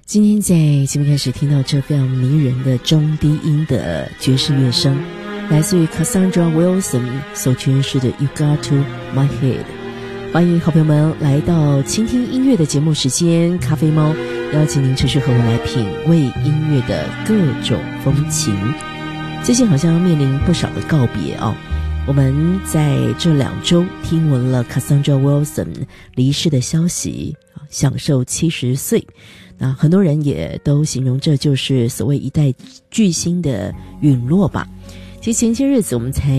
今天在节目开始听到这非常迷人的中低音的爵士乐声，来自于 Cassandra Wilson 所诠释的 You Got to My Head。 欢迎好朋友们来到倾听音乐的节目时间，咖啡猫邀请您持续和我来品味音乐的各种风情。最近好像面临不少的告别哦，我们在这2周听闻了 Cassandra Wilson 离世的消息，享寿70岁。那很多人也都形容这就是所谓一代巨星的陨落吧。其实前些日子我们才